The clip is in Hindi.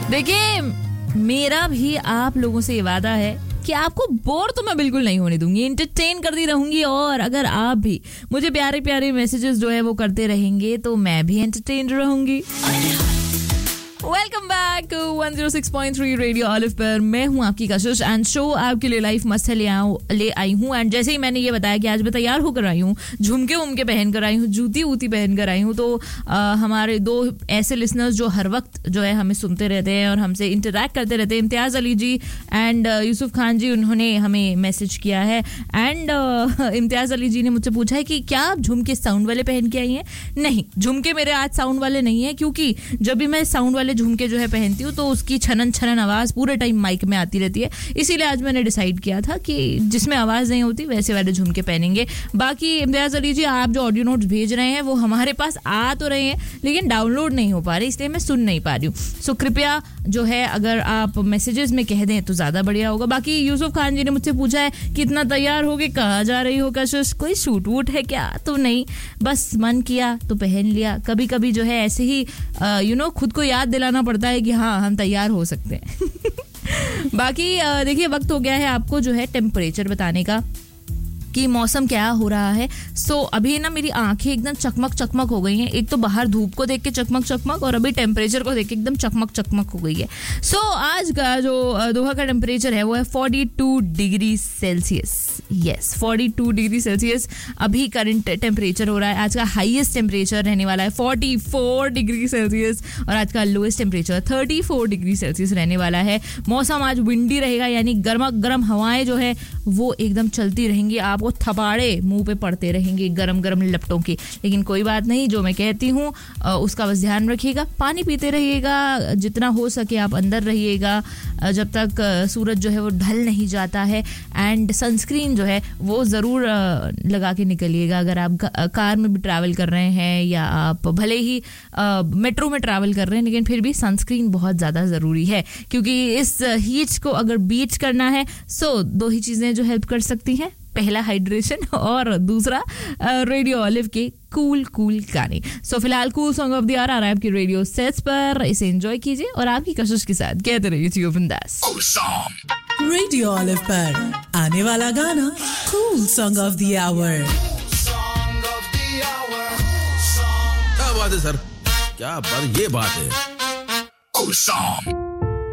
देखिए, मेरा भी आप लोगों से ये वादा है कि आपको बोर तो मैं बिल्कुल नहीं होने दूंगी, एंटरटेन करती रहूंगी। और अगर आप भी मुझे प्यारे प्यारे मैसेजेस जो है वो करते रहेंगे तो मैं भी एंटरटेन रहूंगी। वेलकम बैक 106.3 रेडियो ऑलिव पर। मैं हूं आपकी कशिश एंड शो आपके लिए लाइफ मस्त है ले आई हूं। एंड जैसे ही मैंने ये बताया कि आज मैं तैयार होकर आई हूं, झुमके उमके पहन कर आई हूं, जूती ऊती पहन कर आई हूं, तो हमारे दो ऐसे लिसनर्स जो हर वक्त जो है हमें सुनते रहते हैं और हमसे इंटरैक्ट करते रहते हैं, इम्तियाज़ अली जी एंड यूसुफ खान जी, उन्होंने हमें मैसेज किया है। एंड इम्तियाज़ अली जी ने मुझसे पूछा है कि क्या आप झुमके साउंड वाले पहन के आई हैं? नहीं, झुमके मेरे आज साउंड वाले नहीं है, क्योंकि जब भी मैं साउंड वाले झुमके जो है पहनती हूँ तो उसकी छनन छनन आवाज पूरे टाइम माइक में आती रहती है। इसीलिए आज मैंने डिसाइड किया था कि जिसमें आवाज नहीं होती वैसे वाले झुमके पहनेंगे। बाकी इम्तियाज अली जी, आप जो ऑडियो नोट्स भेज रहे हैं वो हमारे पास आ तो रहे हैं लेकिन डाउनलोड नहीं हो पा रहे, इसलिए मैं सुन नहीं पा रही हूँ। सो कृपया जो है अगर आप मैसेजेस में कह दें तो ज्यादा बढ़िया होगा। बाकी यूसुफ खान जी ने मुझसे पूछा है कितना तैयार हो गए, कहाँ जा रही हो कशिश, कोई शूट वूट है क्या? तो नहीं, बस मन किया तो पहन लिया। कभी कभी जो है ऐसे ही खुद को याद दिलाना पड़ता है कि हाँ हम तैयार हो सकते हैं। बाकी देखिए, वक्त हो गया है आपको जो है टेम्परेचर बताने का कि मौसम क्या हो रहा है। सो अभी ना मेरी आंखें एकदम चकमक चकमक हो गई हैं। एक तो बाहर धूप को देख के चकमक चकमक और अभी टेम्परेचर को देख के एकदम चकमक चकमक हो गई है। सो आज का जो दोहा का टेम्परेचर है वो है 42 degree Celsius. Yes, 42 degree Celsius अभी करंट टेम्परेचर हो रहा है। आज का हाईएस्ट टेम्परेचर रहने वाला है 44 डिग्री सेल्सियस और आज का लोएस्ट टेम्परेचर 34 डिग्री सेल्सियस रहने वाला है। मौसम आज विंडी रहेगा, यानी गर्मा गर्म हवाएं जो है वो एकदम चलती रहेंगी, आपको थपाड़े मुंह पे पड़ते रहेंगे गरम गरम लपटों के। लेकिन कोई बात नहीं, जो मैं कहती हूँ उसका बस ध्यान रखिएगा, पानी पीते रहिएगा, जितना हो सके आप अंदर रहिएगा जब तक सूरज जो है वो ढल नहीं जाता है। एंड सनस्क्रीन जो है वो ज़रूर लगा के निकलिएगा अगर आप कार में भी ट्रैवल कर रहे हैं या आप भले ही मेट्रो में ट्रैवल कर रहे हैं, लेकिन फिर भी सनस्क्रीन बहुत ज़्यादा ज़रूरी है, क्योंकि इस हीट को अगर बीट करना है सो दो ही चीज़ें जो हेल्प कर सकती हैं, पहला हाइड्रेशन और दूसरा रेडियो ऑलिव के कूल गाने। सो फिलहाल cool song of the year आ रहा है आपकी रेडियो सेट्स पर, इसे एंजॉय कीजिए और आपकी कशिश के साथ कहते रहिए जियो बिंदास। रेडियो ऑलिव पर आने वाला गाना cool song of the our. क्या बात है सर, क्या बात, ये बात है।